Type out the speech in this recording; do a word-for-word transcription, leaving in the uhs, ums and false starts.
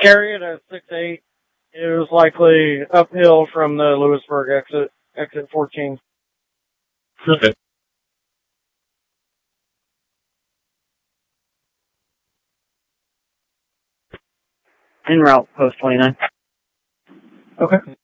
carry it at six eight. It was likely uphill from the Lewisburg exit, exit fourteen. Okay. En route, post twenty-nine. Okay.